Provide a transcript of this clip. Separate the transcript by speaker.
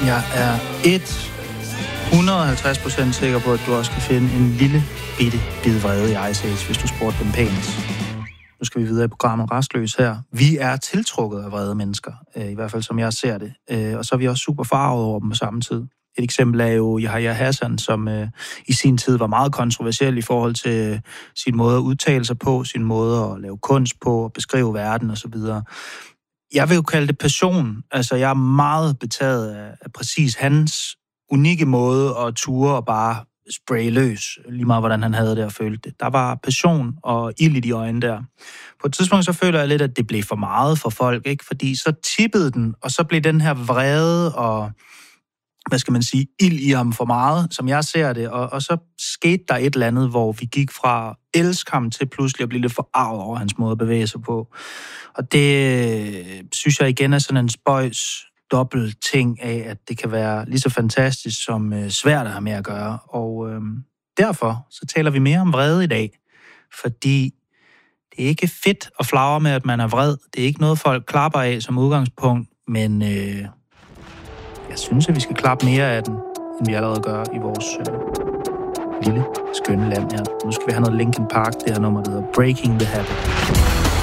Speaker 1: Jeg er 150% sikker på, at du også kan finde en lille bitte bid vrede i Ice Age, hvis du spurgte dem pænt. Nu skal vi videre i programmet Rastløs her. Vi er tiltrukket af vrede mennesker, i hvert fald som jeg ser det. Og så er vi også super farvet over dem på samme tid. Et eksempel er jo Yahya Hassan, som i sin tid var meget kontroversiel i forhold til sin måde at udtale sig på, sin måde at lave kunst på, at beskrive verden osv. Jeg vil jo kalde det passion. Altså, jeg er meget betaget af præcis hans unikke måde at ture og bare spraye løs, lige meget hvordan han havde det og følte det. Der var passion og ild i de øjne der. På et tidspunkt så føler jeg lidt, at det blev for meget for folk, ikke? Fordi så tippede den, og så blev den her vrede og, hvad skal man sige, ild i ham for meget, som jeg ser det. Og så skete der et eller andet, hvor vi gik fra at elske ham til pludselig at blive lidt forarvet over hans måde at bevæge sig på. Og det synes jeg igen er sådan en spøjs dobbelt ting af, at det kan være lige så fantastisk som svært at have med at gøre. Og derfor så taler vi mere om vrede i dag, fordi det er ikke fedt at flagre med, at man er vred. Det er ikke noget, folk klapper af som udgangspunkt, men jeg synes, at vi skal klappe mere af den, end vi allerede gør i vores lille, skønne land her. Nu skal vi have noget Linkin Park, det her nummer, der hedder Breaking the Habit.